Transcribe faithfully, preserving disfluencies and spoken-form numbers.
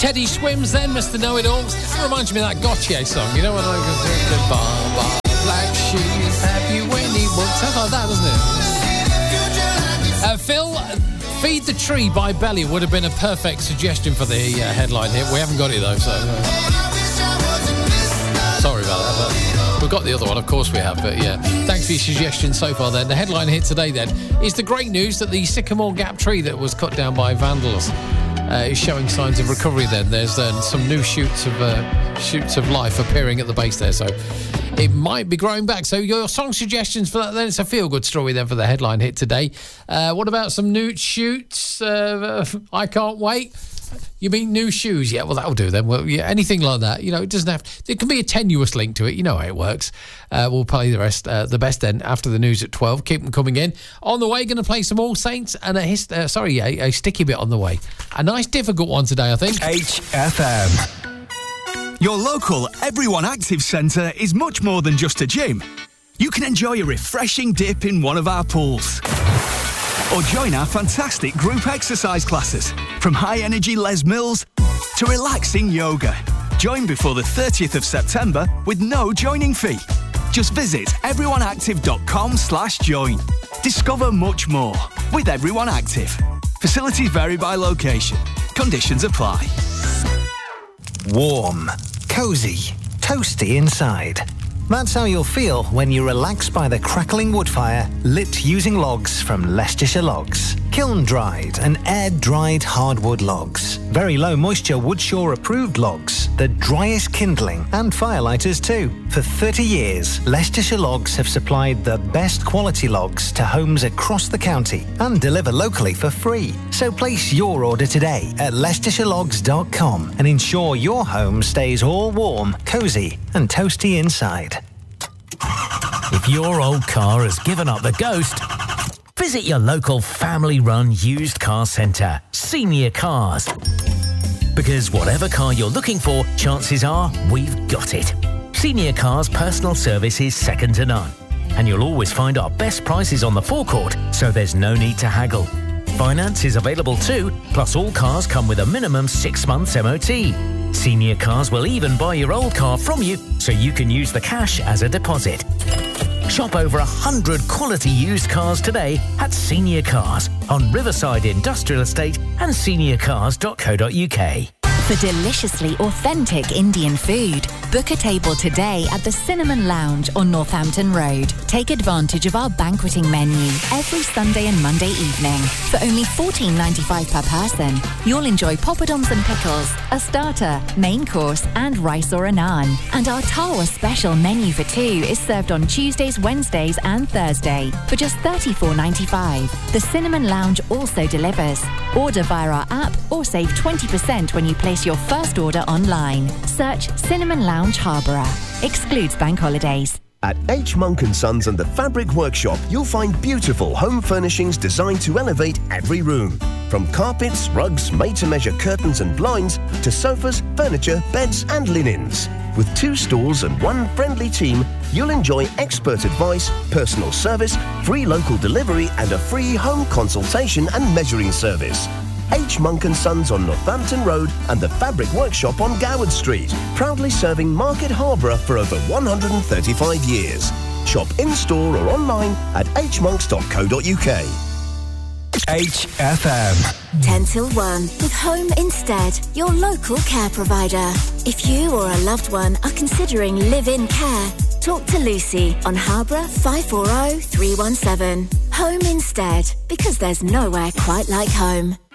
Teddy Swims then, Mister Know-It-All. It reminds me of that Gautier song, you know, when I go to bar, bar, black shoes, have you any books? Sounds like that, doesn't it? Uh, Phil, Feed the Tree by Belly would have been a perfect suggestion for the uh, headline hit. We haven't got it, though, so... Uh, sorry about that, but we've got the other one, of course we have, but yeah. Thanks for your suggestion so far, then. The headline hit today, then, is the great news that the Sycamore Gap tree that was cut down by vandals Uh, is showing signs of recovery. Then there's uh, some new shoots of uh, shoots of life appearing at the base there, so it might be growing back. So your song suggestions for that, then it's a feel-good story then for the headline hit today. Uh, what about some new shoots? Uh, I can't wait. You mean new shoes? Yeah, well, that'll do then. Well, yeah, anything like that. You know, it doesn't have... There can be a tenuous link to it. You know how it works. Uh, we'll play the rest, uh, the best then, after the news at twelve. Keep them coming in. On the way, going to play some All Saints and a... Hist- uh, sorry, a, a sticky bit on the way. A nice, difficult one today, I think. H F M. Your local Everyone Active Centre is much more than just a gym. You can enjoy a refreshing dip in one of our pools. Or join our fantastic group exercise classes, from high-energy Les Mills to relaxing yoga. Join before the thirtieth of September with no joining fee. Just visit everyoneactive.com slash join. Discover much more with Everyone Active. Facilities vary by location. Conditions apply. Warm, cosy, toasty inside. That's how you'll feel when you relax by the crackling wood fire lit using logs from Leicestershire Logs. Kiln-dried and air-dried hardwood logs. Very low moisture Woodshaw approved logs. The driest kindling and firelighters too. For thirty years, Leicestershire Logs have supplied the best quality logs to homes across the county and deliver locally for free. So place your order today at leicestershire logs dot com and ensure your home stays all warm, cosy and toasty inside. If your old car has given up the ghost, visit your local family-run used car centre, Senior Cars. Because whatever car you're looking for, chances are we've got it. Senior Cars personal service is second to none. And you'll always find our best prices on the forecourt, so there's no need to haggle. Finance is available too, plus all cars come with a minimum six months M O T. Senior Cars will even buy your old car from you, so you can use the cash as a deposit. Shop over one hundred quality used cars today at Senior Cars on Riverside Industrial Estate and senior cars dot co dot uk. For deliciously authentic Indian food, book a table today at the Cinnamon Lounge on Northampton Road. Take advantage of our banqueting menu every Sunday and Monday evening. For only fourteen ninety-five per person, you'll enjoy poppadoms and pickles, a starter, main course and rice or a naan. And our Tawa special menu for two is served on Tuesdays, Wednesdays and Thursday for just thirty-four ninety-five. The Cinnamon Lounge also delivers. Order via our app or save twenty percent when you place your first order online. Search Cinnamon Lounge Harborough. Excludes bank holidays. At H. Monk and Sons and the Fabric Workshop, you'll find beautiful home furnishings designed to elevate every room. From carpets, rugs, made-to-measure curtains and blinds, to sofas, furniture, beds and linens. With two stores and one friendly team, you'll enjoy expert advice, personal service, free local delivery and a free home consultation and measuring service. H. Monk and Sons on Northampton Road and the Fabric Workshop on Goward Street, proudly serving Market Harborough for over one hundred thirty-five years. Shop in-store or online at h monks dot co dot uk. H F M. ten till one with Home Instead, your local care provider. If you or a loved one are considering live-in care, talk to Lucy on Harborough five four zero three one seven. Home Instead, because there's nowhere quite like home.